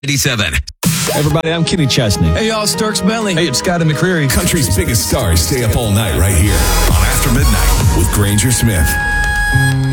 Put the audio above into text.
87. Everybody, I'm Kenny Chesney. Hey, y'all, Sturks Bentley. Hey, it's Scotty McCreery. Country's biggest stars stay up all night right here on After Midnight with Granger Smith.